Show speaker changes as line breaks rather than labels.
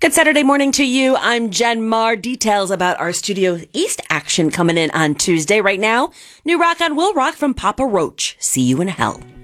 Good Saturday morning to you. I'm Jen Marr. Details about our Studio East action coming in on Tuesday. Right now, new rock on Will Rock from Papa Roach. See You in Hell.